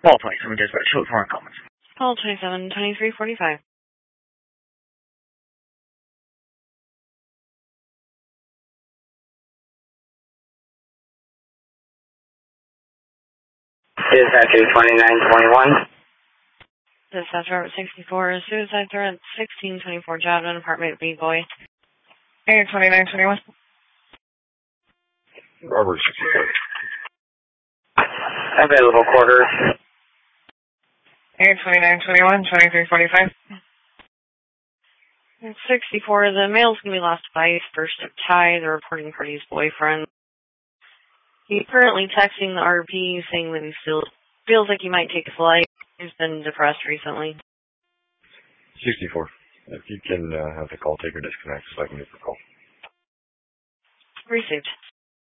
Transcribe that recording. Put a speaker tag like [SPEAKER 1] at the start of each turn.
[SPEAKER 1] Call 27 dispatch, show foreign comments.
[SPEAKER 2] Call 27, 2345.
[SPEAKER 3] Dispatch 2921.
[SPEAKER 2] Dispatch Robert 64, suicide threat, 1624 Jadwin, apartment B, boy.
[SPEAKER 4] Area 2921.
[SPEAKER 5] Robert 64.
[SPEAKER 3] Available quarters.
[SPEAKER 4] Area 2921, 2345.
[SPEAKER 2] 64, the male's going to be lost by first of tie, the reporting party's boyfriend. He's currently texting the RP saying that he still feels like he might take a flight. He's been depressed recently.
[SPEAKER 5] 64. If you can have the call taker disconnect so I can get the call.
[SPEAKER 2] Received.